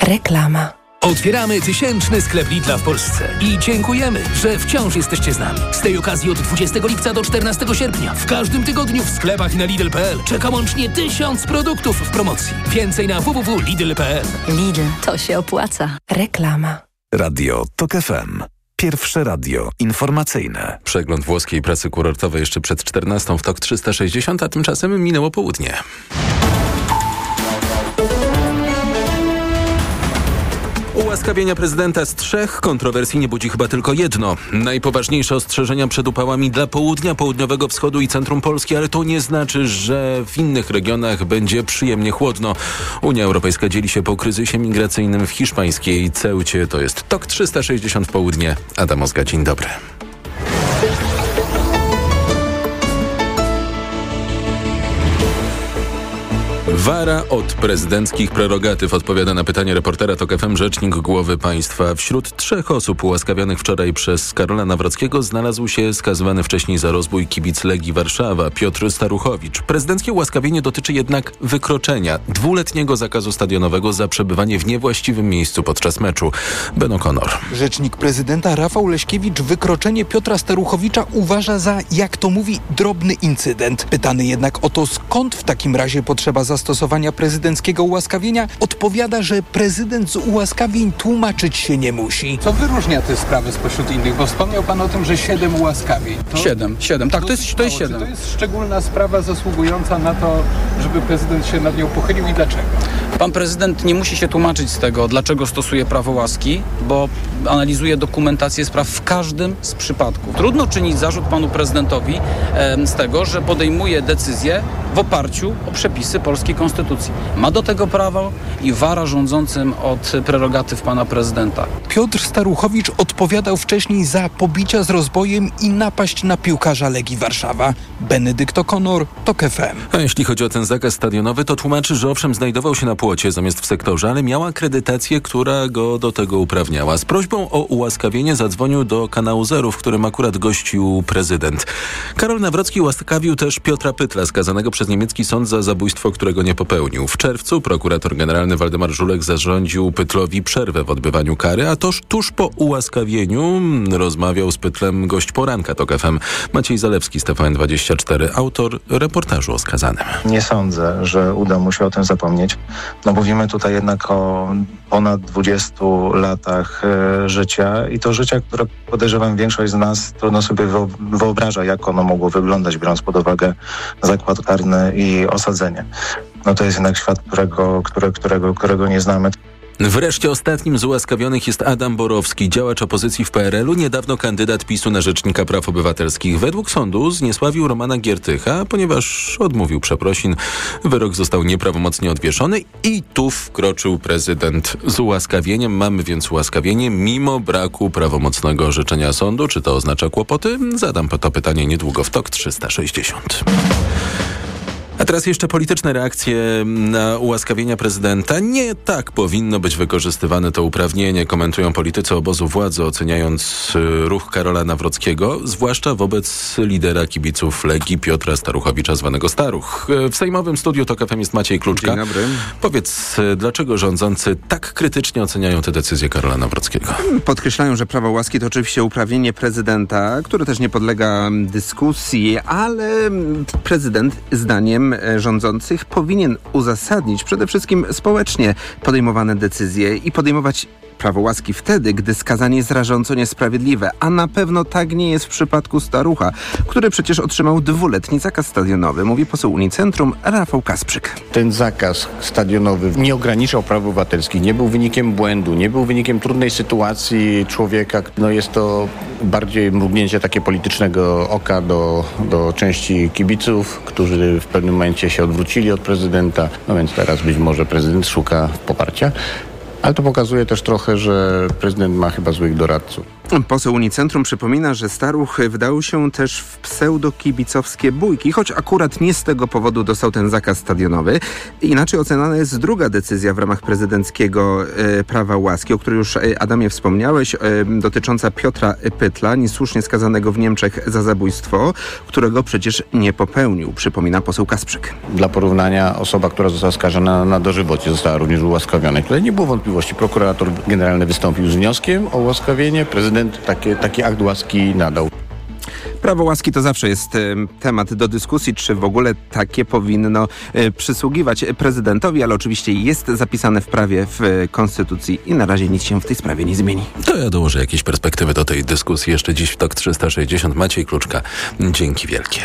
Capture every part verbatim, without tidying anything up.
Reklama. Otwieramy tysięczny sklep Lidla w Polsce i dziękujemy, że wciąż jesteście z nami. Z tej okazji od dwudziestego lipca do czternastego sierpnia w każdym tygodniu w sklepach i na Lidl kropka p l czeka łącznie tysiąc produktów w promocji. Więcej na w w w kropka lidl kropka p l. Lidl, to się opłaca. Reklama. Radio TOK F M. Pierwsze radio informacyjne. Przegląd włoskiej prasy kurortowej jeszcze przed czternastą w TOK trzysta sześćdziesiąt, a tymczasem minęło południe. Ułaskawienia prezydenta z trzech kontrowersji nie budzi chyba tylko jedno. Najpoważniejsze ostrzeżenia przed upałami dla południa, południowego wschodu i centrum Polski, ale to nie znaczy, że w innych regionach będzie przyjemnie chłodno. Unia Europejska dzieli się po kryzysie migracyjnym w hiszpańskiej Ceucie. To jest TOK trzysta sześćdziesiąt w południe. Adam Ozga, dzień dobry. Wara od prezydenckich prerogatyw, odpowiada na pytanie reportera TOK F M rzecznik głowy państwa. Wśród trzech osób ułaskawionych wczoraj przez Karola Nawrockiego znalazł się skazywany wcześniej za rozbój kibic Legii Warszawa Piotr Staruchowicz. Prezydenckie ułaskawienie dotyczy jednak wykroczenia, dwuletniego zakazu stadionowego za przebywanie w niewłaściwym miejscu podczas meczu. Ben O'Connor. Rzecznik prezydenta Rafał Leśkiewicz wykroczenie Piotra Staruchowicza uważa za, jak to mówi, drobny incydent. Pytany jednak o to, skąd w takim razie potrzeba zastosowania prezydenckiego ułaskawienia, odpowiada, że prezydent z ułaskawień tłumaczyć się nie musi. Co wyróżnia te sprawy spośród innych? Bo wspomniał pan o tym, że siedem ułaskawień. To siedem, siedem. Tak, to jest, to jest siedem. Czy to jest szczególna sprawa zasługująca na to, żeby prezydent się nad nią pochylił i dlaczego? Pan prezydent nie musi się tłumaczyć z tego, dlaczego stosuje prawo łaski, bo analizuje dokumentację spraw w każdym z przypadków. Trudno czynić zarzut panu prezydentowi e, z tego, że podejmuje decyzje w oparciu o przepisy polskiej konstytucji. Ma do tego prawo i wara rządzącym od prerogatyw pana prezydenta. Piotr Staruchowicz odpowiadał wcześniej za pobicia z rozbojem i napaść na piłkarza Legii Warszawa. Benedykt O'Connor, TOK F M. A jeśli chodzi o ten zakaz stadionowy, to tłumaczy, że owszem znajdował się na płocie zamiast w sektorze, ale miał akredytację, która go do tego uprawniała. Z prośbą o ułaskawienie zadzwonił do kanału Zero, w którym akurat gościł prezydent. Karol Nawrocki ułaskawił też Piotra Pytla, skazanego przez niemiecki sąd za zabójstwo, którego nie popełnił. W czerwcu prokurator generalny Waldemar Żulek zarządził Pytlowi przerwę w odbywaniu kary, a toż tuż po ułaskawieniu rozmawiał z Pytlem gość poranka TOK F M Maciej Zalewski z T V N dwadzieścia cztery, autor reportażu o skazanym. Nie sądzę, że uda mu się o tym zapomnieć. No mówimy tutaj jednak o ponad dwudziestu latach e, życia i to życia, które podejrzewam większość z nas trudno sobie wyobraża, jak ono mogło wyglądać, biorąc pod uwagę zakład karny i osadzenie. No to jest jednak świat, którego, które, którego, którego nie znamy. Wreszcie ostatnim z ułaskawionych jest Adam Borowski, działacz opozycji w P R L u, niedawno kandydat PiSu na rzecznika praw obywatelskich. Według sądu zniesławił Romana Giertycha, ponieważ odmówił przeprosin. Wyrok został nieprawomocnie odwieszony i tu wkroczył prezydent z ułaskawieniem. Mamy więc ułaskawienie mimo braku prawomocnego orzeczenia sądu. Czy to oznacza kłopoty? Zadam to pytanie niedługo w TOK trzysta sześćdziesiąt. A teraz jeszcze polityczne reakcje na ułaskawienia prezydenta. Nie tak powinno być wykorzystywane to uprawnienie, komentują politycy obozu władzy, oceniając ruch Karola Nawrockiego, zwłaszcza wobec lidera kibiców Legii Piotra Staruchowicza, zwanego Staruch. W sejmowym studiu TOK F M jest Maciej Kluczka. Dzień dobry. Powiedz, dlaczego rządzący tak krytycznie oceniają te decyzje Karola Nawrockiego? Podkreślają, że prawo łaski to oczywiście uprawnienie prezydenta, które też nie podlega dyskusji, ale prezydent zdaniem rządzących powinien uzasadnić przede wszystkim społecznie podejmowane decyzje i podejmować prawo łaski wtedy, gdy skazanie jest rażąco niesprawiedliwe, a na pewno tak nie jest w przypadku Starucha, który przecież otrzymał dwuletni zakaz stadionowy, mówi poseł Unicentrum Rafał Kasprzyk. Ten zakaz stadionowy nie ograniczał praw obywatelskich, nie był wynikiem błędu, nie był wynikiem trudnej sytuacji człowieka. No jest to bardziej mrugnięcie takie politycznego oka do, do części kibiców, którzy w pewnym momencie się odwrócili od prezydenta, no więc teraz być może prezydent szuka poparcia. Ale to pokazuje też trochę, że prezydent ma chyba złych doradców. Poseł Unicentrum przypomina, że Staruch wdał się też w pseudokibicowskie bójki, choć akurat nie z tego powodu dostał ten zakaz stadionowy. Inaczej oceniana jest druga decyzja w ramach prezydenckiego e, prawa łaski, o której już Adamie wspomniałeś, e, dotycząca Piotra Pytla, niesłusznie skazanego w Niemczech za zabójstwo, którego przecież nie popełnił, przypomina poseł Kasprzyk. Dla porównania osoba, która została skażona na dożywocie, została również ułaskawiona. Tutaj nie było wątpliwości. Prokurator generalny wystąpił z wnioskiem o ułaskawienie. Prezydent takie, taki akt łaski nadał. Prawo łaski to zawsze jest e, temat do dyskusji, czy w ogóle takie powinno e, przysługiwać prezydentowi, ale oczywiście jest zapisane w prawie, w e, Konstytucji i na razie nic się w tej sprawie nie zmieni. To ja dołożę jakieś perspektywy do tej dyskusji jeszcze dziś w TOK trzysta sześćdziesiąt. Maciej Kluczka, dzięki wielkie.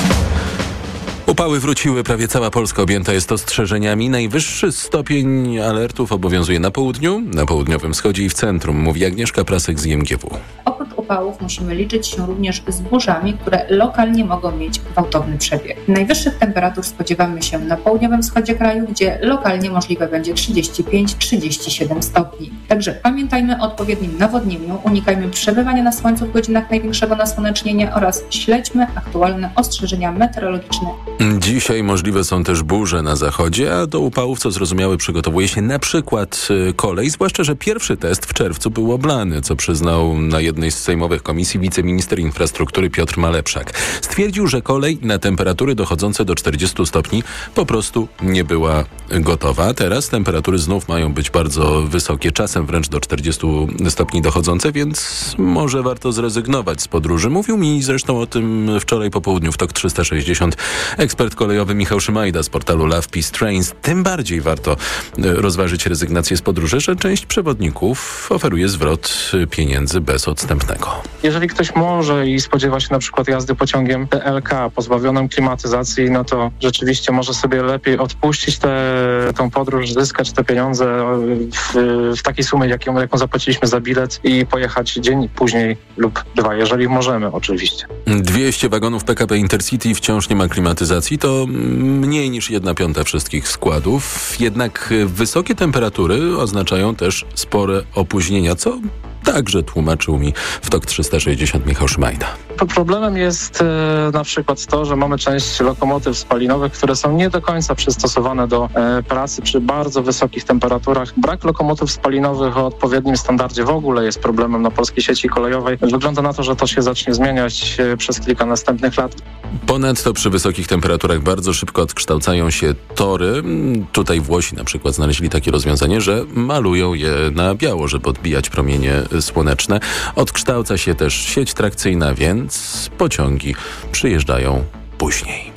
Upały wróciły, prawie cała Polska objęta jest ostrzeżeniami. Najwyższy stopień alertów obowiązuje na południu, na południowym wschodzie i w centrum, mówi Agnieszka Prasek z I M G W. Oprócz upałów musimy liczyć się również z burzami, które lokalnie mogą mieć gwałtowny przebieg. Najwyższych temperatur spodziewamy się na południowym wschodzie kraju, gdzie lokalnie możliwe będzie trzydzieści pięć trzydzieści siedem stopni. Także pamiętajmy o odpowiednim nawodnieniu, unikajmy przebywania na słońcu w godzinach największego nasłonecznienia oraz śledźmy aktualne ostrzeżenia meteorologiczne. Dzisiaj możliwe są też burze na zachodzie, a do upałów, co zrozumiałe, przygotowuje się na przykład kolej, zwłaszcza że pierwszy test w czerwcu był oblany, co przyznał na jednej z sejmowych komisji wiceminister infrastruktury Piotr Malepszak. Stwierdził, że kolej na temperatury dochodzące do czterdziestu stopni po prostu nie była gotowa. Teraz temperatury znów mają być bardzo wysokie, czasem wręcz do czterdziestu stopni dochodzące, więc może warto zrezygnować z podróży. Mówił mi zresztą o tym wczoraj po południu w TOK trzysta sześćdziesiąt ekspert kolejowy Michał Szymajda z portalu Love Peace Trains. Tym bardziej warto rozważyć rezygnację z podróży, że część przewodników oferuje zwrot pieniędzy bez odstępnego. Jeżeli ktoś może i spodziewa się na przykład jazdy pociągiem T L K pozbawionym klimatyzacji, no to rzeczywiście może sobie lepiej odpuścić tę tą podróż, zyskać te pieniądze w, w takiej sumie, jaką, jaką zapłaciliśmy za bilet i pojechać dzień później lub dwa, jeżeli możemy oczywiście. dwieście wagonów P K P Intercity wciąż nie ma klimatyzacji, to mniej niż jedna piąta wszystkich składów. Jednak wysokie temperatury oznaczają też spore opóźnienia, co także tłumaczył mi w TOK trzysta sześćdziesiąt Michał Szymajda. Problemem jest e, na przykład to, że mamy część lokomotyw spalinowych, które są nie do końca przystosowane do e, pracy przy bardzo wysokich temperaturach. Brak lokomotyw spalinowych o odpowiednim standardzie w ogóle jest problemem na polskiej sieci kolejowej. Wygląda na to, że to się zacznie zmieniać e, przez kilka następnych lat. Ponadto przy wysokich temperaturach bardzo szybko odkształcają się tory. Tutaj Włosi na przykład znaleźli takie rozwiązanie, że malują je na biało, żeby odbijać promienie słoneczne. Odkształca się też sieć trakcyjna, więc pociągi przyjeżdżają później.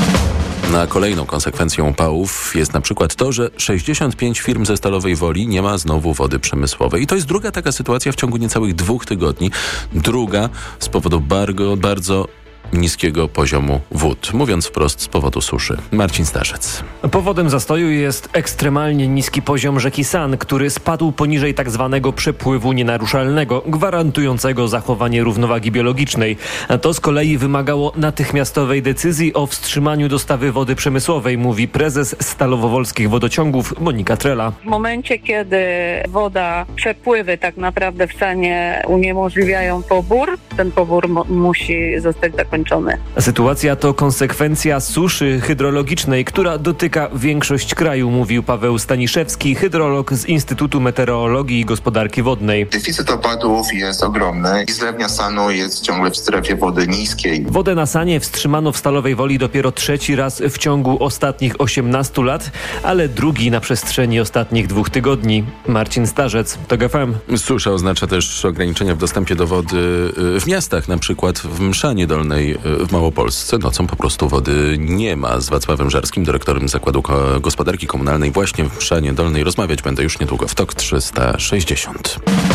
Na kolejną konsekwencją upałów jest na przykład to, że sześćdziesiąt pięć firm ze Stalowej Woli nie ma znowu wody przemysłowej. I to jest druga taka sytuacja w ciągu niecałych dwóch tygodni. Druga z powodu bardzo, bardzo niskiego poziomu wód. Mówiąc wprost, z powodu suszy. Marcin Starzec. Powodem zastoju jest ekstremalnie niski poziom rzeki San, który spadł poniżej tak zwanego przepływu nienaruszalnego, gwarantującego zachowanie równowagi biologicznej. To z kolei wymagało natychmiastowej decyzji o wstrzymaniu dostawy wody przemysłowej, mówi prezes Stalowo-Wolskich Wodociągów Monika Trela. W momencie, kiedy woda, przepływy tak naprawdę w Sanie uniemożliwiają pobór, ten pobór mo- musi zostać zakończony. Sytuacja to konsekwencja suszy hydrologicznej, która dotyka większość kraju, mówił Paweł Staniszewski, hydrolog z Instytutu Meteorologii i Gospodarki Wodnej. Deficyt opadów jest ogromny i zlewnia Sanu jest ciągle w strefie wody niskiej. Wodę na Sanie wstrzymano w Stalowej Woli dopiero trzeci raz w ciągu ostatnich osiemnastu lat, ale drugi na przestrzeni ostatnich dwóch tygodni. Marcin Starzec, TOK F M. Susza oznacza też ograniczenia w dostępie do wody w miastach, na przykład w Mszanie Dolnej w Małopolsce. Nocą po prostu wody nie ma. Z Wacławem Żarskim, dyrektorem Zakładu Gospodarki Komunalnej właśnie w Mszanie Dolnej rozmawiać będę już niedługo w TOK trzysta sześćdziesiąt.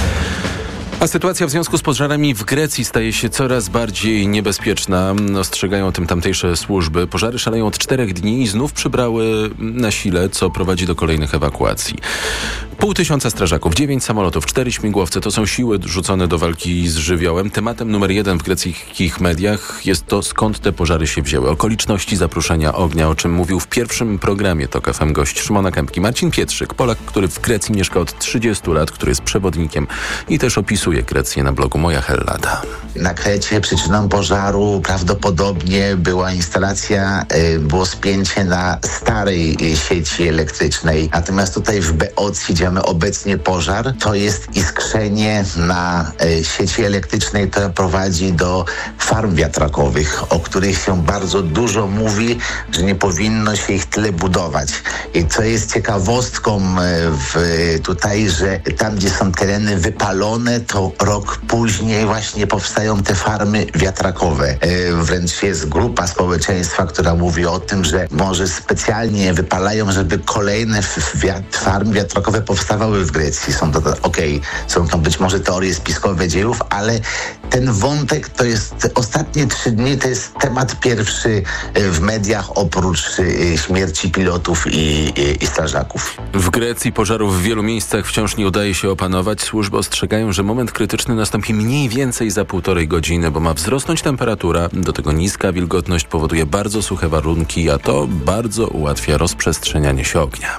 A sytuacja w związku z pożarami w Grecji staje się coraz bardziej niebezpieczna. Ostrzegają o tym tamtejsze służby. Pożary szaleją od czterech dni i znów przybrały na sile, co prowadzi do kolejnych ewakuacji. Pół tysiąca strażaków, dziewięć samolotów, cztery śmigłowce to są siły rzucone do walki z żywiołem. Tematem numer jeden w greckich mediach jest to, skąd te pożary się wzięły. Okoliczności zapruszenia ognia, o czym mówił w pierwszym programie TOK F M gość Szymona Kępki. Marcin Pietrzyk, Polak, który w Grecji mieszka od trzydziestu lat, który jest przewodnikiem i też opisuje Grecję na blogu Moja Hellada. Na Krecie przyczyną pożaru prawdopodobnie była instalacja, było spięcie na starej sieci elektrycznej. Natomiast tutaj w Beocji, gdzie mamy obecnie pożar, to jest iskrzenie na sieci elektrycznej, która prowadzi do farm wiatrakowych, o których się bardzo dużo mówi, że nie powinno się ich tyle budować. I co jest ciekawostką w, tutaj, że tam, gdzie są tereny wypalone, to rok później właśnie powstają te farmy wiatrakowe. Wręcz jest grupa społeczeństwa, która mówi o tym, że może specjalnie wypalają, żeby kolejne wiat- farmy wiatrakowe powstawały w Grecji. Są to, okej, okay, są to być może teorie spiskowe dziejów, ale ten wątek to jest, ostatnie trzy dni to jest temat pierwszy w mediach oprócz śmierci pilotów i, i, i strażaków. W Grecji pożarów w wielu miejscach wciąż nie udaje się opanować. Służby ostrzegają, że moment krytyczny nastąpi mniej więcej za półtorej godziny, bo ma wzrosnąć temperatura, do tego niska wilgotność powoduje bardzo suche warunki, a to bardzo ułatwia rozprzestrzenianie się ognia.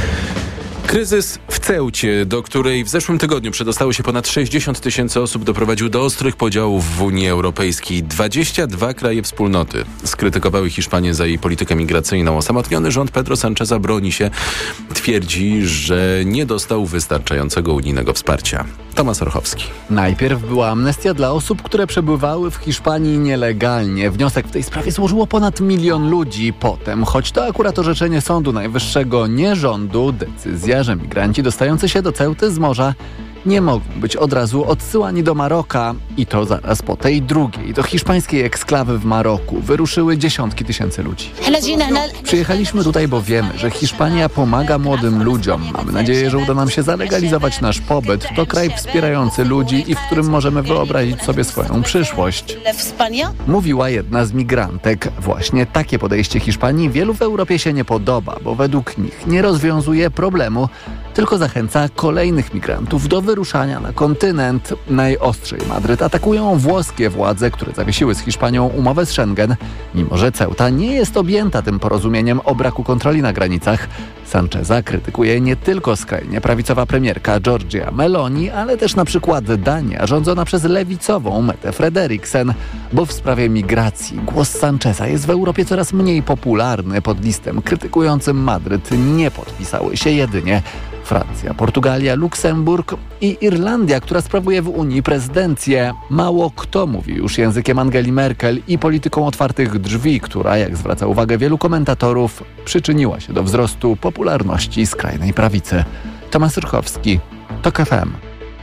Kryzys w Ceucie, do której w zeszłym tygodniu przedostało się ponad sześćdziesiąt tysięcy osób, doprowadził do ostrych podziałów w Unii Europejskiej. dwadzieścia dwa kraje wspólnoty skrytykowały Hiszpanię za jej politykę migracyjną. Osamotniony rząd Pedro Sancheza broni się. Twierdzi, że nie dostał wystarczającego unijnego wsparcia. Tomasz Orchowski. Najpierw była amnestia dla osób, które przebywały w Hiszpanii nielegalnie. Wniosek w tej sprawie złożyło ponad milion ludzi. Potem, choć to akurat orzeczenie Sądu Najwyższego, nie rządu, decyzja, że migranci dostający się do Ceuty z morza nie mogą być od razu odsyłani do Maroka. I to zaraz po tej drugiej, do hiszpańskiej eksklawy w Maroku wyruszyły dziesiątki tysięcy ludzi. Przyjechaliśmy tutaj, bo wiemy, że Hiszpania pomaga młodym ludziom. Mamy nadzieję, że uda nam się zalegalizować nasz pobyt. To kraj wspierający ludzi i w którym możemy wyobrazić sobie swoją przyszłość. Mówiła jedna z migrantek. Właśnie takie podejście Hiszpanii wielu w Europie się nie podoba, bo według nich nie rozwiązuje problemu, tylko zachęca kolejnych migrantów do wyruszania na kontynent. Najostrzej Madryt atakują włoskie władze, które zawiesiły z Hiszpanią umowę z Schengen, mimo że Ceuta nie jest objęta tym porozumieniem o braku kontroli na granicach. Sancheza krytykuje nie tylko skrajnie prawicowa premierka Giorgia Meloni, ale też na przykład Dania, rządzona przez lewicową Mette Frederiksen, bo w sprawie migracji głos Sancheza jest w Europie coraz mniej popularny. Pod listem krytykującym Madryt nie podpisały się jedynie Francja, Portugalia, Luksemburg i Irlandia, która sprawuje w Unii prezydencję. Mało kto mówi już językiem Angeli Merkel i polityką otwartych drzwi, która, jak zwraca uwagę wielu komentatorów, przyczyniła się do wzrostu popularności skrajnej prawicy. Tomasz Rychowski, TOK F M.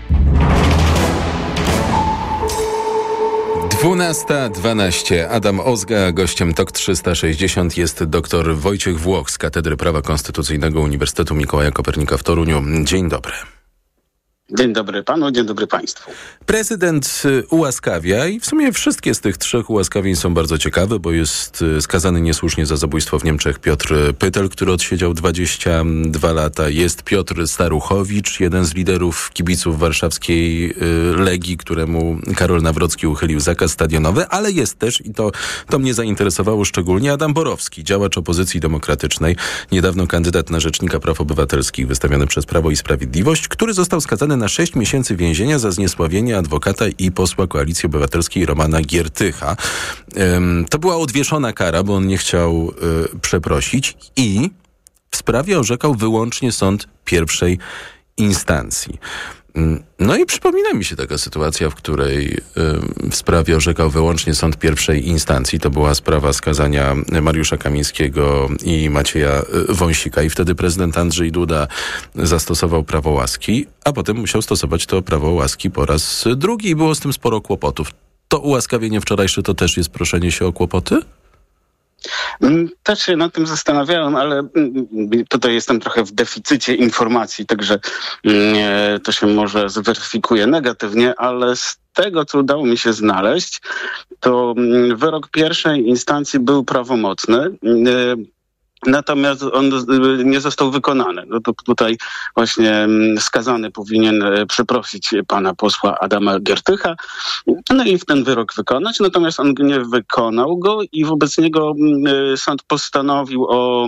dwunasta dwanaście. Adam Ozga, gościem TOK trzysta sześćdziesiąt jest dr Wojciech Włoch z Katedry Prawa Konstytucyjnego Uniwersytetu Mikołaja Kopernika w Toruniu. Dzień dobry. Dzień dobry panu, dzień dobry państwu. Prezydent ułaskawia i w sumie wszystkie z tych trzech ułaskawień są bardzo ciekawe, bo jest skazany niesłusznie za zabójstwo w Niemczech Piotr Pytel, który odsiedział dwadzieścia dwa lata. Jest Piotr Staruchowicz, jeden z liderów kibiców warszawskiej Legii, któremu Karol Nawrocki uchylił zakaz stadionowy, ale jest też, i to, to mnie zainteresowało szczególnie, Adam Borowski, działacz opozycji demokratycznej, niedawno kandydat na Rzecznika Praw Obywatelskich wystawiony przez Prawo i Sprawiedliwość, który został skazany na sześć miesięcy więzienia za zniesławienie adwokata i posła Koalicji Obywatelskiej Romana Giertycha. Ym, to była odwieszona kara, bo on nie chciał y, przeprosić i w sprawie orzekał wyłącznie sąd pierwszej instancji. No i przypomina mi się taka sytuacja, w której y, w sprawie orzekał wyłącznie sąd pierwszej instancji. To była sprawa skazania Mariusza Kamińskiego i Macieja Wąsika i wtedy prezydent Andrzej Duda zastosował prawo łaski, a potem musiał stosować to prawo łaski po raz drugi i było z tym sporo kłopotów. To ułaskawienie wczorajsze to też jest proszenie się o kłopoty? Też się nad tym zastanawiałem, ale tutaj jestem trochę w deficycie informacji, także to się może zweryfikuje negatywnie, ale z tego, co udało mi się znaleźć, to wyrok pierwszej instancji był prawomocny. Natomiast on nie został wykonany. No to tutaj właśnie skazany powinien przeprosić pana posła Adama Giertycha, no i ten wyrok wykonać. Natomiast on nie wykonał go i wobec niego sąd postanowił o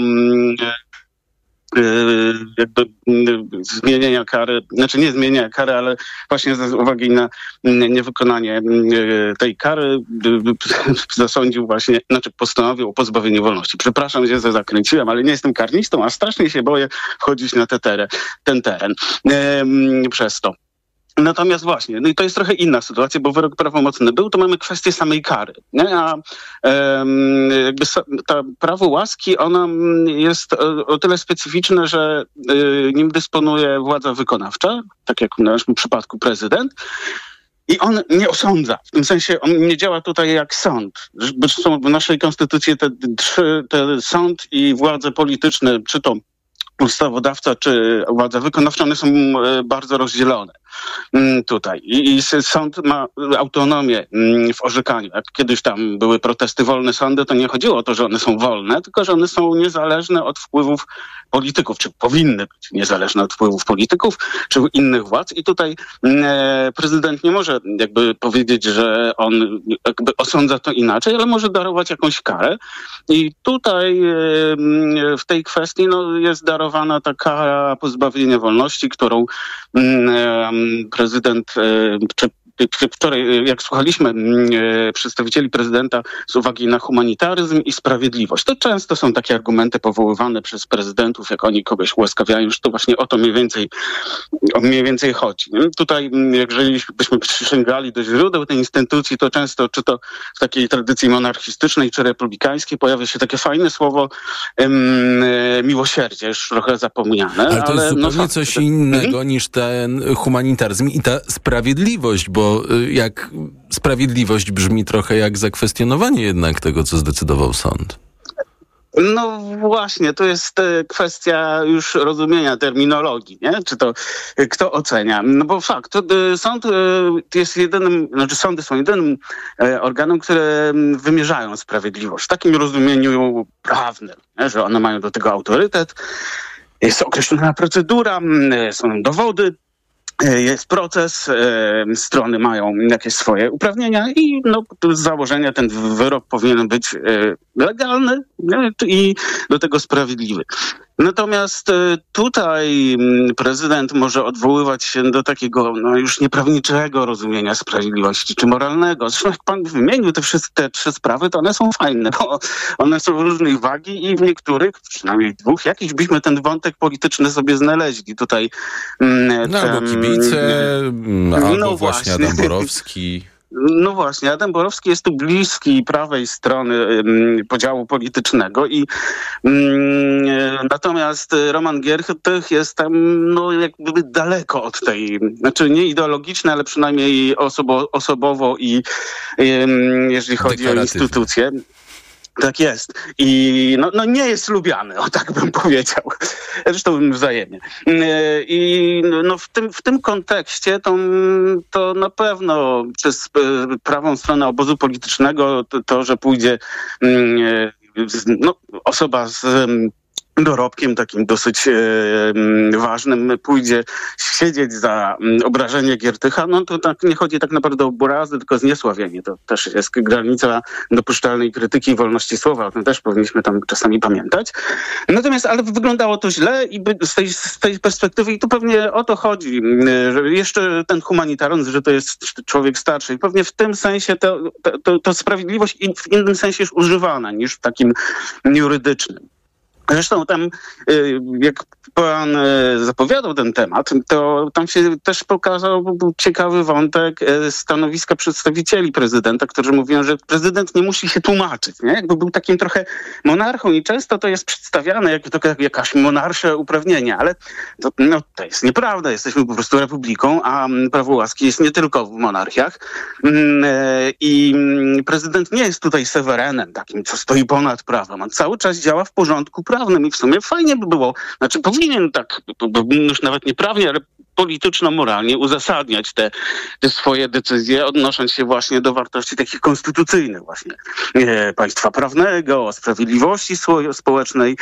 jakby zmienienia kary, znaczy nie zmienienia kary, ale właśnie z uwagi na niewykonanie tej kary zasądził właśnie, znaczy postanowił o pozbawieniu wolności. Przepraszam, że się zakręciłem, ale nie jestem karnistą, a strasznie się boję wchodzić na te teren, ten teren ehm, przez to. Natomiast właśnie, no i to jest trochę inna sytuacja, bo wyrok prawomocny był, to mamy kwestię samej kary. Nie? A um, jakby ta prawo łaski, ona jest o, o tyle specyficzne, że y, nim dysponuje władza wykonawcza, tak jak w naszym przypadku prezydent, i on nie osądza. W tym sensie on nie działa tutaj jak sąd. Są w naszej konstytucji te trzy, te sąd i władze polityczne, czy to ustawodawca, czy władza wykonawcza, one są bardzo rozdzielone tutaj. I, I sąd ma autonomię w orzekaniu. Jak kiedyś tam były protesty wolne sądy, to nie chodziło o to, że one są wolne, tylko że one są niezależne od wpływów polityków, czy powinny być niezależne od wpływów polityków, czy innych władz. I tutaj e, prezydent nie może jakby powiedzieć, że on jakby osądza to inaczej, ale może darować jakąś karę. I tutaj e, w tej kwestii no, jest darowana ta kara pozbawienia wolności, którą e, prezydent, czy wczoraj, jak słuchaliśmy przedstawicieli prezydenta z uwagi na humanitaryzm i sprawiedliwość, to często są takie argumenty powoływane przez prezydentów, jak oni kogoś ułaskawiają, że to właśnie o to mniej więcej, o mniej więcej chodzi. Tutaj, jeżeli byśmy sięgali do źródeł tej instytucji, to często, czy to w takiej tradycji monarchistycznej, czy republikańskiej, pojawia się takie fajne słowo um, miłosierdzie, już trochę zapomniane. Ale to jest ale, zupełnie no, coś innego mhm. niż ten humanitaryzm i ta sprawiedliwość, bo jak sprawiedliwość brzmi trochę jak zakwestionowanie jednak tego, co zdecydował sąd. No właśnie, to jest kwestia już rozumienia terminologii, nie? Czy to kto ocenia? No bo fakt, to, sąd jest jedynym, znaczy sądy są jedynym organem, które wymierzają sprawiedliwość w takim rozumieniu prawnym, nie? Że one mają do tego autorytet, jest określona procedura, są dowody, jest proces, e, strony mają jakieś swoje uprawnienia i no, z założenia ten wyrok powinien być e, legalny nie? I do tego sprawiedliwy. Natomiast e, tutaj prezydent może odwoływać się do takiego no, już nieprawniczego rozumienia sprawiedliwości czy moralnego. Zresztą jak pan wymienił te, wszystkie, te trzy sprawy, to one są fajne, bo one są różnej wagi i w niektórych, przynajmniej dwóch, jakiś byśmy ten wątek polityczny sobie znaleźli. Tutaj mm, no, ten, albo kibice, no albo właśnie Adam Borowski. No właśnie, Adam Borowski jest tu bliski prawej strony um, podziału politycznego i um, natomiast Roman Giertych jest tam no jakby daleko od tej, znaczy nie ideologiczny, ale przynajmniej osobo, osobowo i um, jeżeli chodzi o instytucje. Tak jest. I no, no nie jest lubiany, o tak bym powiedział. Zresztą wzajemnie. I no w tym, w tym kontekście to, to na pewno przez prawą stronę obozu politycznego to, to że pójdzie no, osoba z dorobkiem takim dosyć e, ważnym, pójdzie siedzieć za m, obrażenie Giertycha, no to tak nie chodzi tak naprawdę o urazy, tylko zniesławienie. To też jest granica dopuszczalnej krytyki i wolności słowa. O tym też powinniśmy tam czasami pamiętać. Natomiast, ale wyglądało to źle i z tej, z tej perspektywy, i tu pewnie o to chodzi, że jeszcze ten humanitaryzm, że to jest człowiek starszy i pewnie w tym sensie to, to, to, to sprawiedliwość w innym sensie jest używana niż w takim jurydycznym. Zresztą tam, jak pan zapowiadał ten temat, to tam się też pokazał ciekawy wątek stanowiska przedstawicieli prezydenta, którzy mówią, że prezydent nie musi się tłumaczyć, nie? Jakby był takim trochę monarchą i często to jest przedstawiane jako to jakaś monarsze uprawnienia, ale to, no, to jest nieprawda. Jesteśmy po prostu republiką, a prawo łaski jest nie tylko w monarchiach i prezydent nie jest tutaj sewerenem takim, co stoi ponad prawem. On cały czas działa w porządku prawnym. I w sumie fajnie by było, znaczy powinien tak, już nawet nie prawnie, ale polityczno-moralnie uzasadniać te, te swoje decyzje, odnosząc się właśnie do wartości takich konstytucyjnych właśnie e, państwa prawnego, sprawiedliwości swo- społecznej,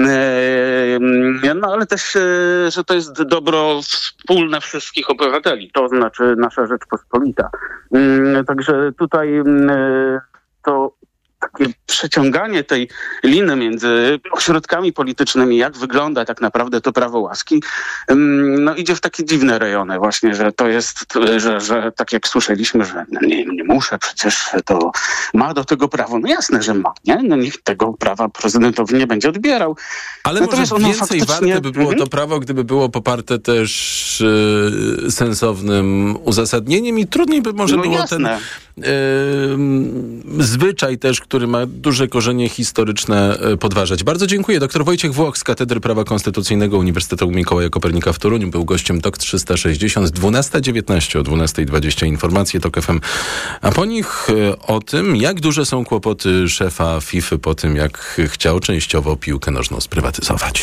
e, no ale też, e, że to jest dobro wspólne wszystkich obywateli, to znaczy nasza Rzeczpospolita. E, także tutaj e, to takie przeciąganie tej liny między ośrodkami politycznymi, jak wygląda tak naprawdę to prawo łaski, no idzie w takie dziwne rejony właśnie, że to jest, że, że tak jak słyszeliśmy, że nie, nie muszę, przecież to ma do tego prawo. No jasne, że ma, nie? No niech tego prawa prezydentowi nie będzie odbierał. Ale Natomiast może ono więcej faktycznie... warte by było to prawo, gdyby było poparte też yy, sensownym uzasadnieniem i trudniej by może No było jasne. ten yy, zwyczaj też, który ma duże korzenie historyczne, yy, podważać. Bardzo dziękuję. Doktor Wojciech Włoch z Katedry Prawa Konstytucyjnego Uniwersytetu Mikołaja Kopernika w Toruniu był gościem T O K trzysta sześćdziesiąt. dwunasta dziewiętnaście o dwunasta dwadzieścia informacje T O K F M. A po nich yy, o tym, jak duże są kłopoty szefa FIFA po tym, jak chciał częściowo piłkę nożną sprywatyzować.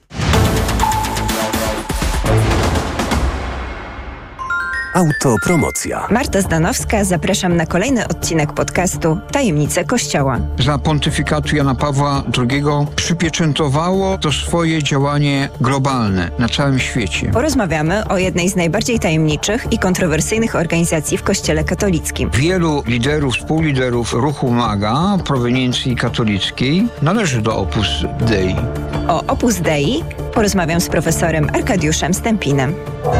Autopromocja. Marta Zdanowska, zapraszam na kolejny odcinek podcastu Tajemnice Kościoła. Za pontyfikatu Jana Pawła drugiego przypieczętowało to swoje działanie globalne na całym świecie. Porozmawiamy o jednej z najbardziej tajemniczych i kontrowersyjnych organizacji w Kościele katolickim. Wielu liderów, współliderów ruchu MAGA proweniencji katolickiej należy do Opus Dei. O Opus Dei porozmawiam z profesorem Arkadiuszem Stępinem.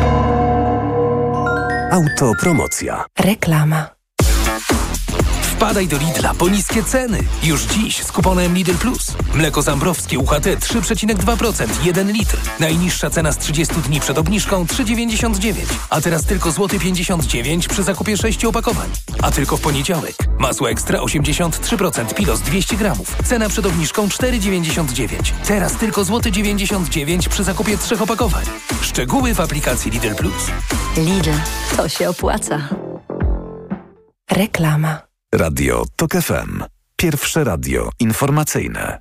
Autopromocja. Reklama. Wpadaj do Lidla po niskie ceny. Już dziś z kuponem Lidl Plus. Mleko zambrowskie U H T trzy przecinek dwa procent, jeden litr. Najniższa cena z trzydziestu dni przed obniżką trzy dziewięćdziesiąt dziewięć. A teraz tylko złoty pięćdziesiąt dziewięć przy zakupie sześciu opakowań. A tylko w poniedziałek. Masło ekstra osiemdziesiąt trzy procent Pilos dwieście gramów. Cena przed obniżką cztery dziewięćdziesiąt dziewięć. Teraz tylko złoty dziewięćdziesiąt dziewięć przy zakupie trzech opakowań. Szczegóły w aplikacji Lidl Plus. Lidl, to się opłaca. Reklama. Radio T O K F M. Pierwsze radio informacyjne.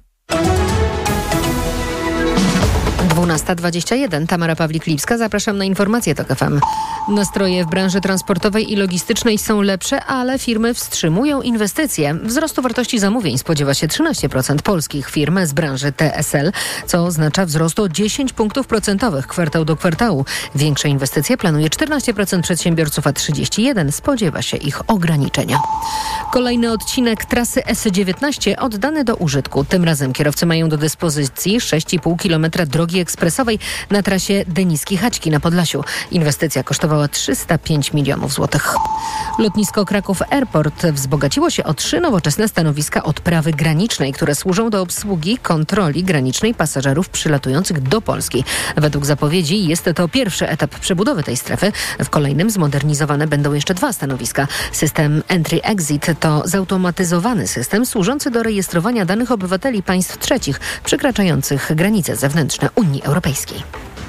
dwunasta dwadzieścia jeden. Tamara Pawlik-Lipska. Zapraszam na informacje T O K F M. Nastroje w branży transportowej i logistycznej są lepsze, ale firmy wstrzymują inwestycje. Wzrostu wartości zamówień spodziewa się trzynaście procent polskich firm z branży T S L, co oznacza wzrost o dziesięć punktów procentowych kwartał do kwartału. Większe inwestycje planuje czternaście procent przedsiębiorców, a trzydzieści jeden procent spodziewa się ich ograniczenia. Kolejny odcinek trasy S dziewiętnaście oddany do użytku. Tym razem kierowcy mają do dyspozycji sześć i pół kilometra drogi ekspresowej na trasie Deniski-Chaćki na Podlasiu. Inwestycja kosztowała trzysta pięć milionów złotych. Lotnisko Kraków Airport wzbogaciło się o trzy nowoczesne stanowiska odprawy granicznej, które służą do obsługi kontroli granicznej pasażerów przylatujących do Polski. Według zapowiedzi jest to pierwszy etap przebudowy tej strefy. W kolejnym zmodernizowane będą jeszcze dwa stanowiska. System Entry-Exit to zautomatyzowany system służący do rejestrowania danych obywateli państw trzecich przekraczających granice zewnętrzne Unii Europejskiej.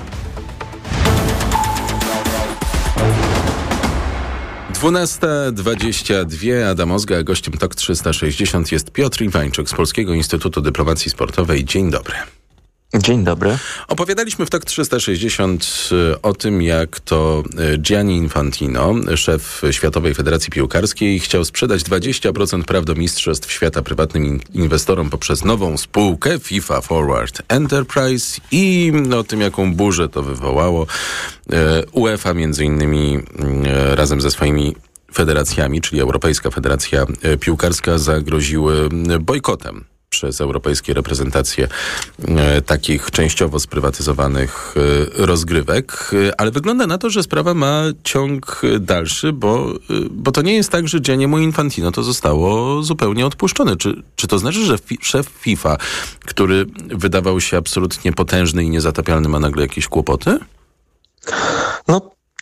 dwunasta dwadzieścia dwa. Adam Ozga, a gościem T O K trzysta sześćdziesiąt jest Piotr Iwańczuk z Polskiego Instytutu Dyplomacji Sportowej. Dzień dobry. Dzień dobry. Opowiadaliśmy w T O K trzysta sześćdziesiąt o tym, jak to Gianni Infantino, szef Światowej Federacji Piłkarskiej, chciał sprzedać dwadzieścia procent praw do Mistrzostw Świata prywatnym inwestorom poprzez nową spółkę FIFA Forward Enterprise i o tym, jaką burzę to wywołało. UEFA między innymi razem ze swoimi federacjami, czyli Europejska Federacja Piłkarska, zagroziły bojkotem przez europejskie reprezentacje e, takich częściowo sprywatyzowanych e, rozgrywek, e, ale wygląda na to, że sprawa ma ciąg dalszy, bo, e, bo to nie jest tak, że Gianniemu Infantino to zostało zupełnie odpuszczone. Czy, czy to znaczy, że fi- szef FIFA, który wydawał się absolutnie potężny i niezatapialny, ma nagle jakieś kłopoty? No,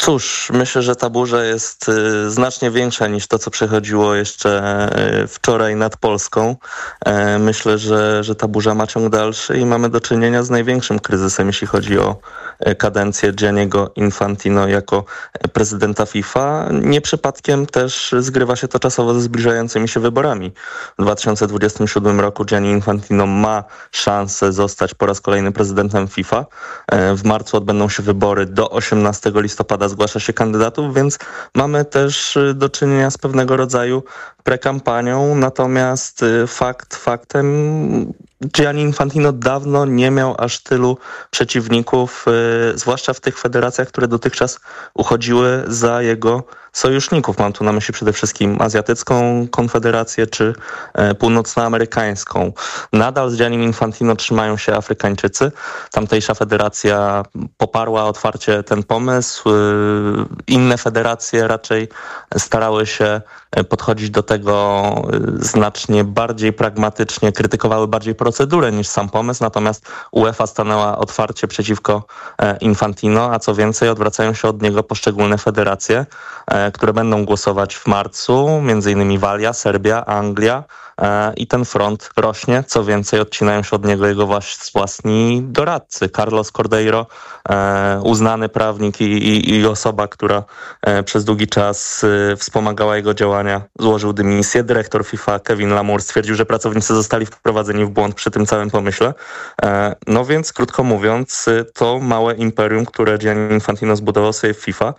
Cóż, myślę, że ta burza jest y, znacznie większa niż to, co przechodziło jeszcze y, wczoraj nad Polską. Y, myślę, że, że ta burza ma ciąg dalszy i mamy do czynienia z największym kryzysem, jeśli chodzi o y, kadencję Gianniego Infantino jako prezydenta FIFA. Nie przypadkiem też zgrywa się to czasowo ze zbliżającymi się wyborami. W dwa tysiące dwudziestym siódmym roku Gianni Infantino ma szansę zostać po raz kolejny prezydentem FIFA. Y, w marcu odbędą się wybory, do osiemnastego listopada zgłasza się kandydatów, więc mamy też do czynienia z pewnego rodzaju prekampanią, natomiast fakt faktem Gianni Infantino dawno nie miał aż tylu przeciwników, yy, zwłaszcza w tych federacjach, które dotychczas uchodziły za jego sojuszników. Mam tu na myśli przede wszystkim Azjatycką Konfederację czy e, Północnoamerykańską. Nadal z Giannim Infantino trzymają się Afrykańczycy. Tamtejsza federacja poparła otwarcie ten pomysł. E, inne federacje raczej starały się podchodzić do tego znacznie bardziej pragmatycznie, krytykowały bardziej procedurę niż sam pomysł, natomiast UEFA stanęła otwarcie przeciwko Infantino, a co więcej odwracają się od niego poszczególne federacje, które będą głosować w marcu, między innymi Walia, Serbia, Anglia, i ten front rośnie. Co więcej, odcinają się od niego jego własni doradcy. Carlos Cordeiro, uznany prawnik i, i, i osoba, która przez długi czas wspomagała jego działania, złożył dymisję. Dyrektor FIFA Kevin Lamour stwierdził, że pracownicy zostali wprowadzeni w błąd przy tym całym pomyśle. No więc, krótko mówiąc, to małe imperium, które Gianni Infantino zbudował sobie w FIFA,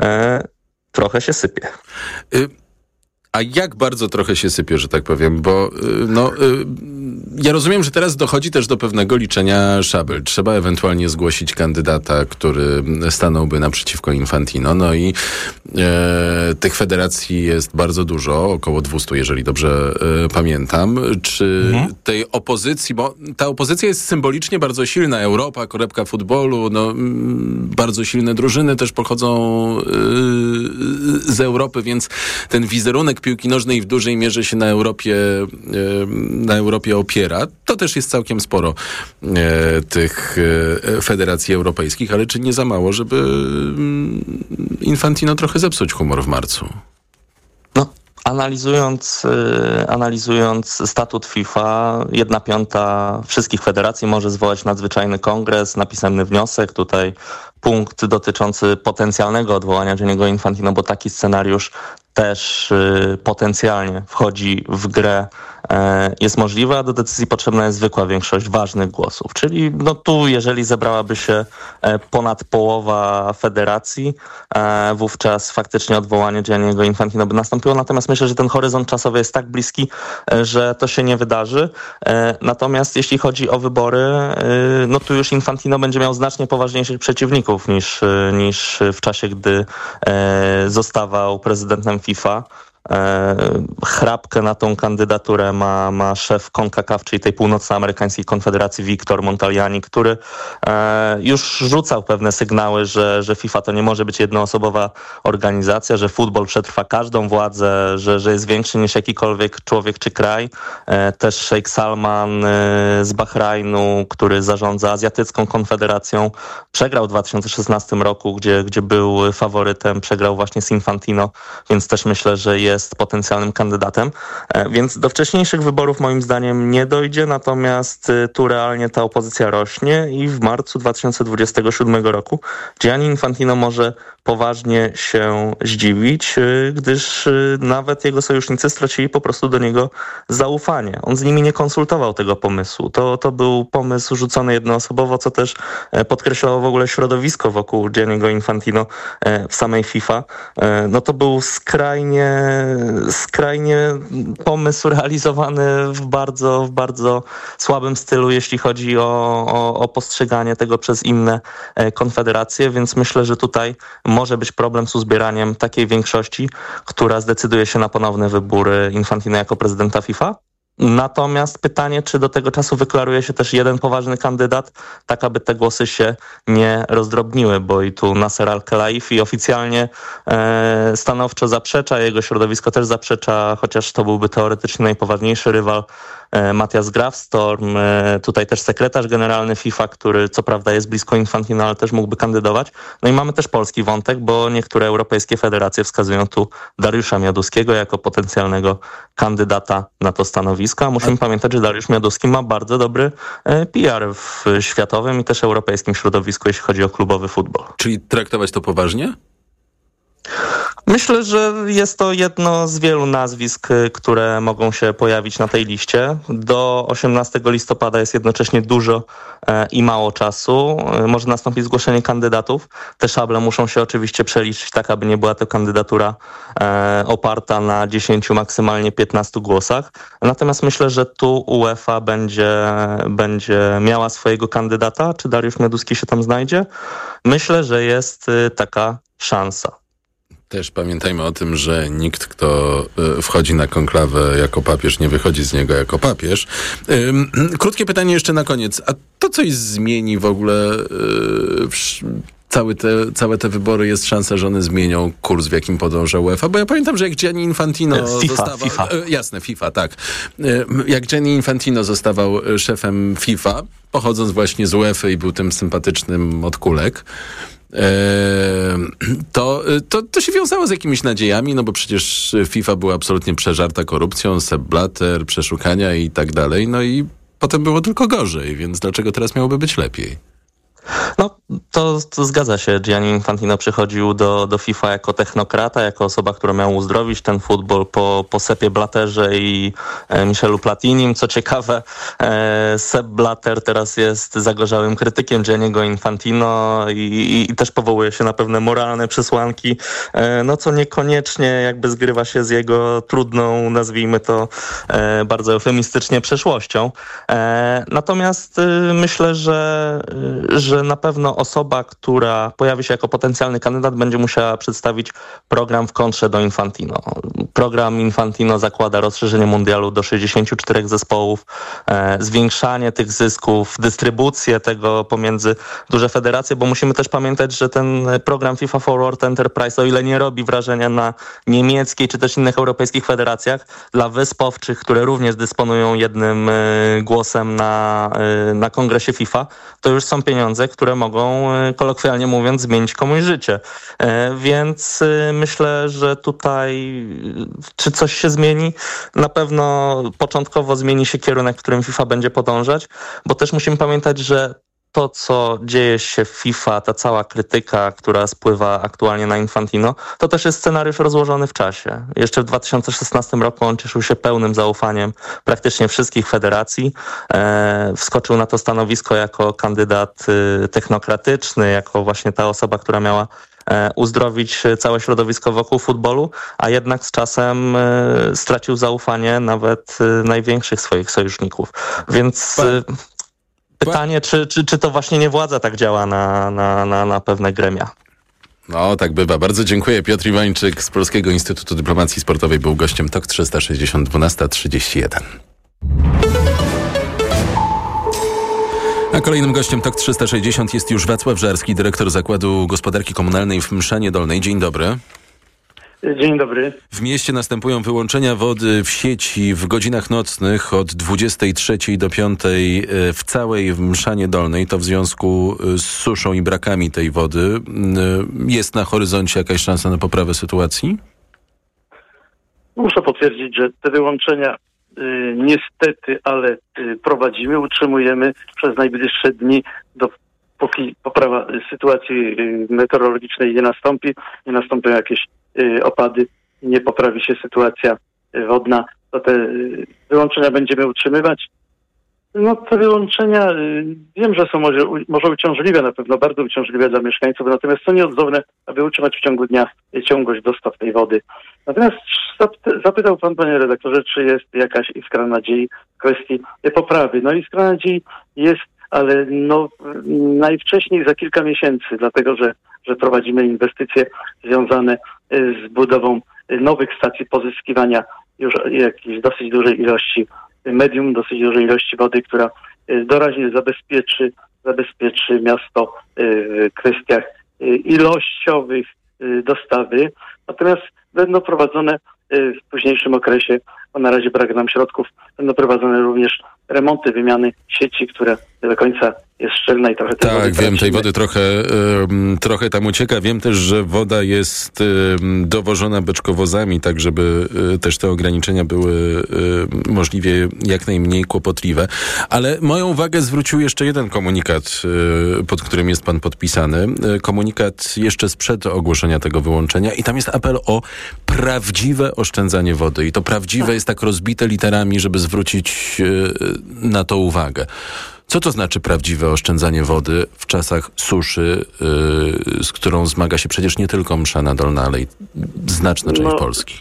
trochę się sypie. Y- A jak bardzo trochę się sypie, że tak powiem, bo no, ja rozumiem, że teraz dochodzi też do pewnego liczenia szabel. Trzeba ewentualnie zgłosić kandydata, który stanąłby naprzeciwko Infantino. No i e, tych federacji jest bardzo dużo, około dwieście, jeżeli dobrze e, pamiętam. Czy mhm. tej opozycji, bo ta opozycja jest symbolicznie bardzo silna. Europa, kolebka futbolu, no, m, bardzo silne drużyny też pochodzą e, z Europy, więc ten wizerunek piłki nożnej w dużej mierze się na Europie, na Europie opiera. To też jest całkiem sporo tych federacji europejskich, ale czy nie za mało, żeby Infantino trochę zepsuć humor w marcu? No, analizując, analizując statut FIFA, jedna piąta wszystkich federacji może zwołać nadzwyczajny kongres na pisemny wniosek. Tutaj punkt dotyczący potencjalnego odwołania Gianniego Infantino, bo taki scenariusz też y, potencjalnie wchodzi w grę, y, jest możliwe, a do decyzji potrzebna jest zwykła większość ważnych głosów. Czyli no tu, jeżeli zebrałaby się y, ponad połowa federacji, y, wówczas faktycznie odwołanie Gianniego Infantino by nastąpiło. Natomiast myślę, że ten horyzont czasowy jest tak bliski, y, że to się nie wydarzy. Y, natomiast jeśli chodzi o wybory, y, no tu już Infantino będzie miał znacznie poważniejszych przeciwników niż, y, niż w czasie, gdy y, zostawał prezydentem FIFA. E, chrapkę na tą kandydaturę ma, ma szef CONCACAF, czyli tej północnoamerykańskiej konfederacji, Victor Montagliani, który e, już rzucał pewne sygnały, że, że FIFA to nie może być jednoosobowa organizacja, że futbol przetrwa każdą władzę, że, że jest większy niż jakikolwiek człowiek czy kraj. E, też Sheikh Salman e, z Bahrajnu, który zarządza Azjatycką Konfederacją, przegrał w dwa tysiące szesnastym roku, gdzie, gdzie był faworytem, przegrał właśnie z Infantino, więc też myślę, że jest jest potencjalnym kandydatem, więc do wcześniejszych wyborów moim zdaniem nie dojdzie, natomiast tu realnie ta opozycja rośnie i w marcu dwa tysiące dwudziestego siódmego roku Gianni Infantino może poważnie się zdziwić, gdyż nawet jego sojusznicy stracili po prostu do niego zaufanie. On z nimi nie konsultował tego pomysłu. To, to był pomysł rzucony jednoosobowo, co też podkreślało w ogóle środowisko wokół Gianniego Infantino w samej FIFA. No to był skrajnie skrajnie pomysł realizowany w bardzo, w bardzo słabym stylu, jeśli chodzi o, o, o postrzeganie tego przez inne konfederacje, więc myślę, że tutaj może być problem z uzbieraniem takiej większości, która zdecyduje się na ponowny wybór Infantino jako prezydenta FIFA. Natomiast pytanie, czy do tego czasu wyklaruje się też jeden poważny kandydat, tak aby te głosy się nie rozdrobniły, bo i tu Nasser Al-Khelaifi oficjalnie e, stanowczo zaprzecza, jego środowisko też zaprzecza, chociaż to byłby teoretycznie najpoważniejszy rywal Matthias Grafstorm, tutaj też sekretarz generalny FIFA, który co prawda jest blisko Infantino, ale też mógłby kandydować. No i mamy też polski wątek, bo niektóre europejskie federacje wskazują tu Dariusza Mioduskiego jako potencjalnego kandydata na to stanowisko. A musimy A... pamiętać, że Dariusz Mioduski ma bardzo dobry P R w światowym i też europejskim środowisku, jeśli chodzi o klubowy futbol. Czyli traktować to poważnie? Myślę, że jest to jedno z wielu nazwisk, które mogą się pojawić na tej liście. Do osiemnastego listopada jest jednocześnie dużo e, i mało czasu. E, może nastąpić zgłoszenie kandydatów. Te szable muszą się oczywiście przeliczyć tak, aby nie była to kandydatura e, oparta na dziesięciu, maksymalnie piętnastu głosach. Natomiast myślę, że tu UEFA będzie, będzie miała swojego kandydata. Czy Dariusz Mioduski się tam znajdzie? Myślę, że jest y, taka szansa. Też pamiętajmy o tym, że nikt, kto wchodzi na konklawę jako papież, nie wychodzi z niego jako papież. Krótkie pytanie jeszcze na koniec. A to coś zmieni w ogóle cały te, całe te wybory? Jest szansa, że one zmienią kurs, w jakim podąża UEFA? Bo ja pamiętam, że jak Gianni Infantino FIFA, zostawał... FIFA. Jasne, FIFA, tak. Jak Gianni Infantino zostawał szefem FIFA, pochodząc właśnie z UEFA i był tym sympatycznym od kulek, To, to, to się wiązało z jakimiś nadziejami, no bo przecież FIFA była absolutnie przeżarta korupcją, Sepp Blatter, przeszukania i tak dalej, no i potem było tylko gorzej, więc dlaczego teraz miałoby być lepiej? No, to, to zgadza się. Gianni Infantino przychodził do, do FIFA jako technokrata, jako osoba, która miała uzdrowić ten futbol po, po Seppie Blatterze i e, Michelu Platinim. Co ciekawe, e, Sepp Blatter teraz jest zagorzałym krytykiem Gianniego Infantino i, i, i też powołuje się na pewne moralne przesłanki, e, no co niekoniecznie jakby zgrywa się z jego trudną, nazwijmy to e, bardzo eufemistycznie, przeszłością. E, natomiast e, myślę, że, że że na pewno osoba, która pojawi się jako potencjalny kandydat, będzie musiała przedstawić program w kontrze do Infantino. Program Infantino zakłada rozszerzenie mundialu do sześćdziesięciu czterech zespołów, e, zwiększanie tych zysków, dystrybucję tego pomiędzy duże federacje, bo musimy też pamiętać, że ten program FIFA Forward Enterprise, o ile nie robi wrażenia na niemieckiej czy też innych europejskich federacjach, dla wysp owczych, które również dysponują jednym e, głosem na, e, na kongresie FIFA, to już są pieniądze, które mogą, kolokwialnie mówiąc, zmienić komuś życie. Więc myślę, że tutaj czy coś się zmieni? Na pewno początkowo zmieni się kierunek, w którym FIFA będzie podążać, bo też musimy pamiętać, że to, co dzieje się w FIFA, ta cała krytyka, która spływa aktualnie na Infantino, to też jest scenariusz rozłożony w czasie. Jeszcze w dwa tysiące szesnastym roku on cieszył się pełnym zaufaniem praktycznie wszystkich federacji. E, wskoczył na to stanowisko jako kandydat y, technokratyczny, jako właśnie ta osoba, która miała e, uzdrowić całe środowisko wokół futbolu, a jednak z czasem e, stracił zaufanie nawet e, największych swoich sojuszników. Więc... E, Pytanie, czy, czy, czy to właśnie nie władza tak działa na, na, na, na pewne gremia? No, tak bywa. Bardzo dziękuję. Piotr Iwańczyk z Polskiego Instytutu Dyplomacji Sportowej był gościem T O K trzysta sześćdziesiąt, dwunasta trzydzieści jeden. A kolejnym gościem T O K trzysta sześćdziesiąt jest już Wacław Żarski, dyrektor Zakładu Gospodarki Komunalnej w Mszanie Dolnej. Dzień dobry. Dzień dobry. W mieście następują wyłączenia wody w sieci w godzinach nocnych od dwudziestej trzeciej do piątej w całej Mszanie Dolnej. To w związku z suszą i brakami tej wody. Jest na horyzoncie jakaś szansa na poprawę sytuacji? Muszę potwierdzić, że te wyłączenia y, niestety, ale y, prowadzimy, utrzymujemy przez najbliższe dni, do, póki poprawa sytuacji y, meteorologicznej nie nastąpi, nie nastąpią jakieś opady, nie poprawi się sytuacja wodna, to te wyłączenia będziemy utrzymywać. No te wyłączenia wiem, że są może, może uciążliwe, na pewno bardzo uciążliwe dla mieszkańców, natomiast są nieodzowne, aby utrzymać w ciągu dnia ciągłość dostaw tej wody. Natomiast zapytał pan, panie redaktorze, czy jest jakaś iskra nadziei w kwestii poprawy. No iskra nadziei jest, ale no najwcześniej za kilka miesięcy, dlatego że, że prowadzimy inwestycje związane z budową nowych stacji pozyskiwania już jakiejś dosyć dużej ilości medium, dosyć dużej ilości wody, która doraźnie zabezpieczy, zabezpieczy miasto w kwestiach ilościowych dostawy. Natomiast będą prowadzone w późniejszym okresie, bo na razie brak nam środków, będą prowadzone również remonty, wymiany sieci, które do końca jest szczelna i trochę tej Tak, wody wiem, tej wody trochę, y, trochę tam ucieka. Wiem też, że woda jest y, dowożona beczkowozami, tak żeby y, też te ograniczenia były y, możliwie jak najmniej kłopotliwe. Ale moją uwagę zwrócił jeszcze jeden komunikat, y, pod którym jest pan podpisany. Y, komunikat jeszcze sprzed ogłoszenia tego wyłączenia i tam jest apel o prawdziwe oszczędzanie wody. I to prawdziwe tak. jest tak rozbite literami, żeby zwrócić y, na to uwagę. Co to znaczy prawdziwe oszczędzanie wody w czasach suszy, yy, z którą zmaga się przecież nie tylko Mszana Dolna, ale i znaczna część no, Polski?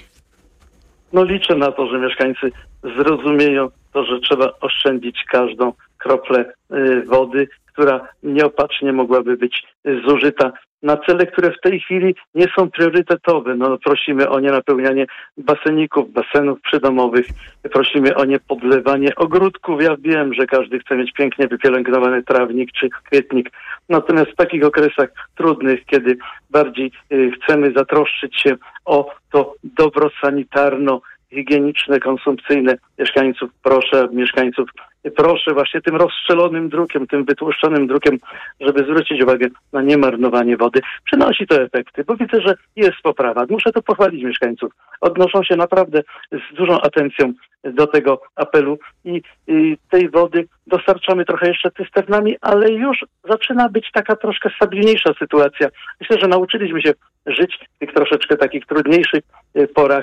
No liczę na to, że mieszkańcy zrozumieją to, że trzeba oszczędzić każdą kroplę yy, wody, która nieopatrznie mogłaby być yy, zużyta na cele, które w tej chwili nie są priorytetowe. No, prosimy o nienapełnianie baseników, basenów przydomowych, prosimy o niepodlewanie ogródków. Ja wiem, że każdy chce mieć pięknie wypielęgnowany trawnik czy kwietnik. Natomiast w takich okresach trudnych, kiedy bardziej y, chcemy zatroszczyć się o to dobro sanitarno-higieniczne, konsumpcyjne mieszkańców, proszę mieszkańców, proszę właśnie tym rozstrzelonym drukiem, tym wytłuszczonym drukiem, żeby zwrócić uwagę na niemarnowanie wody. Przynosi to efekty, bo widzę, że jest poprawa. Muszę to pochwalić mieszkańców. Odnoszą się naprawdę z dużą atencją do tego apelu i, i tej wody dostarczamy trochę jeszcze cysternami, ale już zaczyna być taka troszkę stabilniejsza sytuacja. Myślę, że nauczyliśmy się żyć w tych troszeczkę takich trudniejszych porach,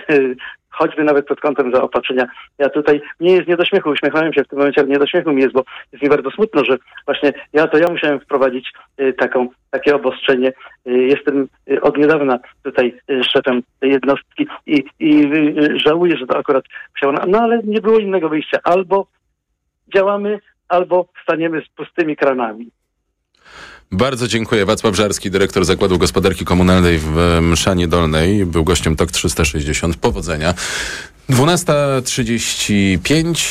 choćby nawet pod kątem zaopatrzenia. Ja tutaj nie jest nie do śmiechu, uśmiechałem się w tym momencie, ale nie do śmiechu mi jest, bo jest mi bardzo smutno, że właśnie ja to ja musiałem wprowadzić y, taką, takie obostrzenie. Y, jestem y, od niedawna tutaj y, szefem tej jednostki i, i y, żałuję, że to akurat musiało, no ale nie było innego wyjścia. Albo działamy, albo staniemy z pustymi kranami. Bardzo dziękuję. Wacław Żarski, dyrektor Zakładu Gospodarki Komunalnej w Mszanie Dolnej. Był gościem Tok trzysta sześćdziesiąt. Powodzenia. dwunasta trzydzieści pięć,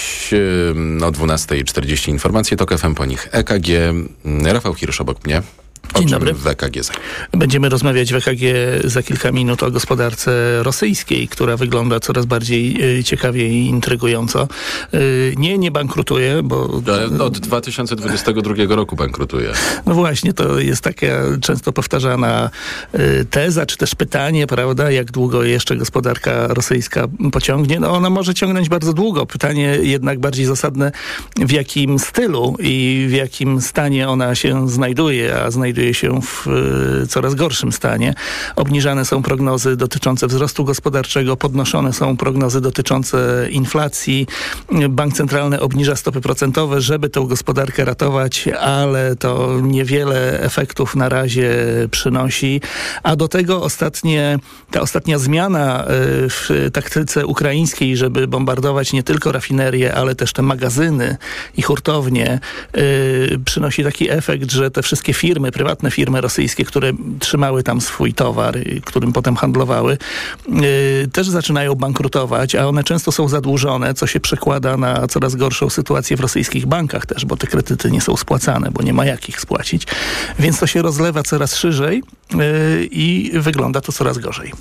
o dwunasta czterdzieści informacje. Tok F M, po nich E K G. Rafał Hirsch obok mnie. O Dzień czym dobry. W E K G za? Będziemy rozmawiać w E K G za kilka minut o gospodarce rosyjskiej, która wygląda coraz bardziej y, ciekawie i intrygująco. Y, nie, nie bankrutuje, bo... Od dwa tysiące dwudziestego drugiego roku bankrutuje. No właśnie, to jest taka często powtarzana y, teza, czy też pytanie, prawda, jak długo jeszcze gospodarka rosyjska pociągnie. No ona może ciągnąć bardzo długo. Pytanie jednak bardziej zasadne, w jakim stylu i w jakim stanie ona się znajduje, a znajduje się w y, coraz gorszym stanie. Obniżane są prognozy dotyczące wzrostu gospodarczego, podnoszone są prognozy dotyczące inflacji. Bank Centralny obniża stopy procentowe, żeby tę gospodarkę ratować, ale to niewiele efektów na razie przynosi. A do tego ostatnie, ta ostatnia zmiana y, w taktyce ukraińskiej, żeby bombardować nie tylko rafinerie, ale też te magazyny i hurtownie, y, przynosi taki efekt, że te wszystkie firmy, prywatne firmy rosyjskie, które trzymały tam swój towar, którym potem handlowały, yy, też zaczynają bankrutować, a one często są zadłużone, co się przekłada na coraz gorszą sytuację w rosyjskich bankach też, bo te kredyty nie są spłacane, bo nie ma jak ich spłacić. Więc to się rozlewa coraz szerzej yy, i wygląda to coraz gorzej.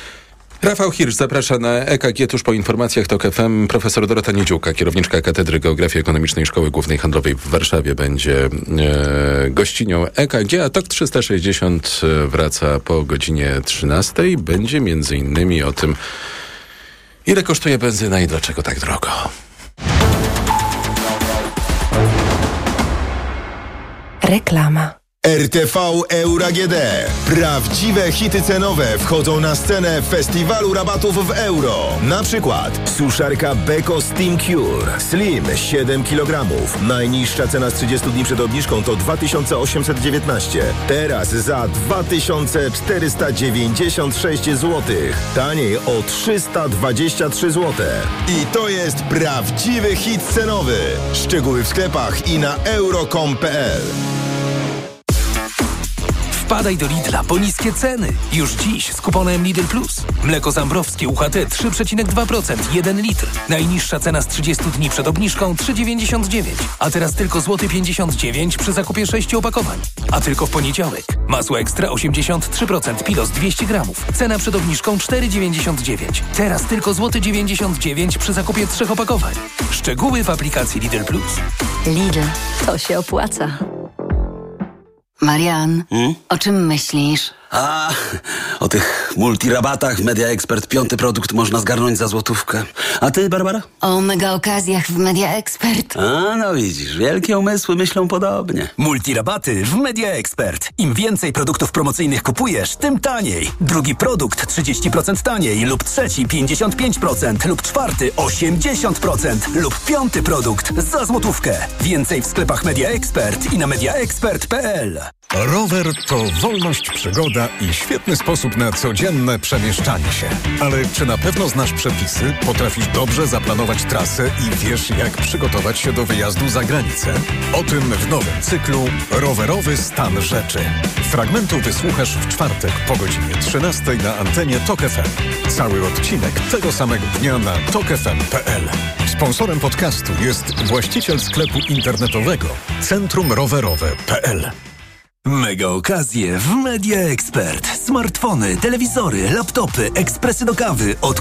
Rafał Hirsch zaprasza na E K G tuż po informacjach Tok F M. Profesor Dorota Niedziółka, kierowniczka Katedry Geografii Ekonomicznej Szkoły Głównej Handlowej w Warszawie, będzie e, gościnią E K G, a Tok trzysta sześćdziesiąt wraca po godzinie trzynastej. Będzie między innymi o tym, ile kosztuje benzyna i dlaczego tak drogo. Reklama. R T V Euro A G D. Prawdziwe hity cenowe wchodzą na scenę festiwalu rabatów w euro. Na przykład suszarka Beko Steam Cure Slim siedem kilogramów. Najniższa cena z trzydziestu dni przed obniżką to dwa tysiące osiemset dziewiętnaście. Teraz za dwa tysiące czterysta dziewięćdziesiąt sześć złotych. Taniej o trzysta dwadzieścia trzy złote. I to jest prawdziwy hit cenowy. Szczegóły w sklepach i na euro kropka com kropka p l. Wpadaj do Lidla po niskie ceny. Już dziś z kuponem Lidl Plus. Mleko zambrowskie U H T trzy przecinek dwa procent, jeden litr. Najniższa cena z trzydziestu dni przed obniżką trzy dziewięćdziesiąt dziewięć. A teraz tylko złoty pięćdziesiąt dziewięć przy zakupie sześciu opakowań. A tylko w poniedziałek. Masło ekstra osiemdziesiąt trzy procent Pilos dwieście gramów. Cena przed obniżką cztery dziewięćdziesiąt dziewięć. Teraz tylko złoty dziewięćdziesiąt dziewięć przy zakupie trzech opakowań. Szczegóły w aplikacji Lidl Plus. Lidl, to się opłaca. Marian, Hmm? o czym myślisz? A, o tych multirabatach w Media Expert piąty produkt można zgarnąć za złotówkę. A ty, Barbara? O mega okazjach w Media Expert. A, no widzisz, wielkie umysły myślą podobnie. Multirabaty w Media Expert. Im więcej produktów promocyjnych kupujesz, tym taniej. Drugi produkt trzydzieści procent taniej lub trzeci pięćdziesiąt pięć procent lub czwarty osiemdziesiąt procent lub piąty produkt za złotówkę. Więcej w sklepach Media Expert i na media expert kropka p l. Rower to wolność, przygoda i świetny sposób na codzienne przemieszczanie się. Ale czy na pewno znasz przepisy, potrafisz dobrze zaplanować trasę i wiesz, jak przygotować się do wyjazdu za granicę? O tym w nowym cyklu Rowerowy stan rzeczy. Fragmentu wysłuchasz w czwartek po godzinie trzynastej na antenie Tok F M. Cały odcinek tego samego dnia na tok f m kropka p l. Sponsorem podcastu jest właściciel sklepu internetowego Centrum Rowerowe kropka p l. Mega okazje w Media Expert. Smartfony, telewizory, laptopy, ekspresy do kawy od